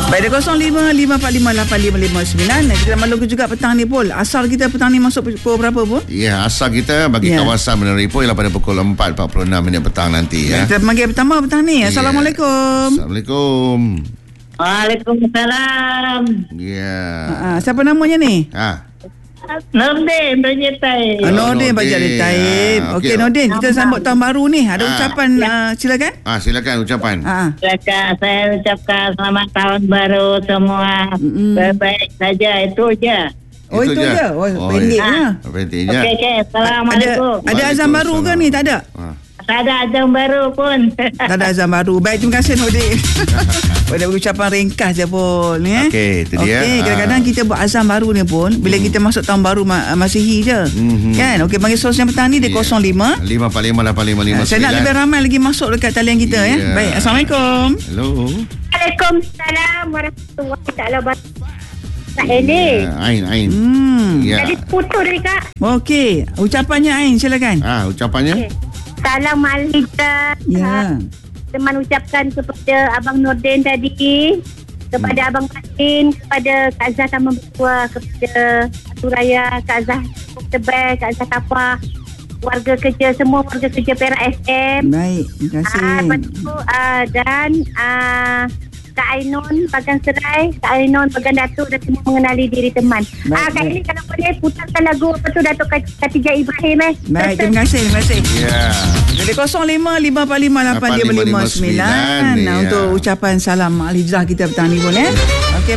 Baik, 05-545-8559. Kita maklum juga petang ni, Pol. Asal kita petang ni masuk pukul berapa, Pol? Ya, asal kita bagi kawasan Menara Ipoh ialah pada pukul 4.46 petang nanti ya. Kita panggil pertama petang ni. Assalamualaikum. Assalamualaikum. Waalaikumsalam. Ya. Siapa namanya ni? Nordin Bajatai. Nordin Bajatai. Okey, Nordin, kita sambut tahun baru ni. Ada ucapan, silakan. Silakan ucapan. Silakan, saya ucapkan selamat tahun baru semua. Baik saja, itu je. Oh, itu je. Pendeknya. Pendeknya. Okey. Assalamualaikum. Ada azan baru ke ni? Tak ada? Tak ada azan baru pun. Tak ada azan baru. Baik, terima kasih, Nordin. Ada ucapan ringkas je pun. Okey, itu dia. Okey, kadang-kadang kita buat azan baru ni pun bila kita masuk tahun baru Masihi je. Kan? Okey, panggil sos yang petang ni dia 05 5458559. Saya nak lebih ramai lagi masuk dekat talian kita ya. Baik, Assalamualaikum. Hello. Waalaikumsalam warahmatullahi taala wabarakatuh. Ini. Ain. Jadi putus tadi, Kak. Okey, ucapannya Ain, silakan. Ucapannya? Okay. Salam Malika. Ya. Teman ucapkan kepada Abang Nordin tadi, kepada Abang Fatin, kepada Kak Zah Taman Bertua, kepada Suraya, Kak Zah Tebel, Kak Zah Tapah, warga kerja, semua warga kerja Perak FM. Baik, terima kasih. Lepas tu, dan Kak Ainun Bagan Serai, Kak Ainun Bagan Datuk dah semua mengenali diri teman. Kak Ini kalau boleh putarkan lagu apa tu Datuk Khatijah Ibrahim. Baik, terima kasih. Ya. Jadi 05-545-8559 untuk ucapan salam Alizah kita petang ni pun